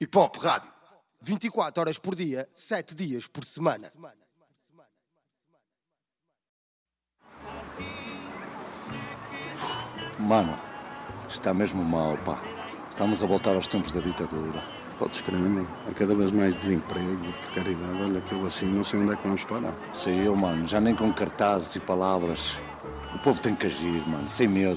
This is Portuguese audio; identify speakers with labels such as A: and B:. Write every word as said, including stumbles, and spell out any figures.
A: Hip Hop Rádio. vinte e quatro horas por dia, sete dias por semana.
B: Mano, está mesmo mal, pá. Estamos a voltar aos tempos da ditadura.
C: Podes crer, mano. Há cada vez mais desemprego, precariedade. Olha que eu assim não sei onde é que vamos parar.
B: Sei eu, mano. Já nem com cartazes e palavras. O povo tem que agir, mano. Sem medo.